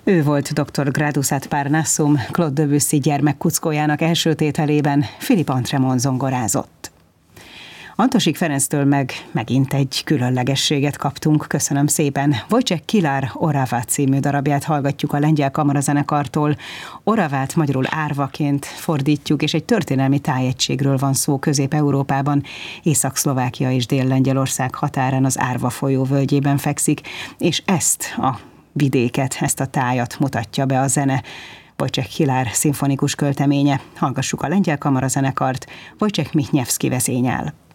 Ő volt dr. Gradus ad Parnassum, Claude Debussy Gyermekkuckójának első tételében, Philippe Antremont zongorázott. Antosik Ferenctől megint egy különlegességet kaptunk, köszönöm szépen. Wojciech Kilar Orava című darabját hallgatjuk a lengyel kamarazenekartól. Oravát magyarul árvaként fordítjuk, és egy történelmi tájegységről van szó Közép-Európában. Észak-Szlovákia és Dél-Lengyelország határán az Árva folyó völgyében fekszik, és ezt a vidéket, ezt a tájat mutatja be a zene. Wojciech Kilar szimfonikus költeménye. Hallgassuk a lengyel kamarazenekart, Wojciech Michniewski vezényel.